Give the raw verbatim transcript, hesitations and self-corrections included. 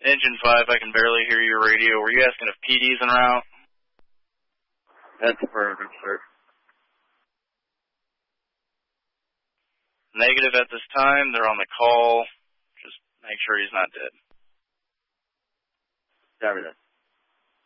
Engine five, I can barely hear your radio. Were you asking if P D's en route? That's affirmative, sir. Negative at this time. They're on the call. Just make sure he's not dead. Copy that.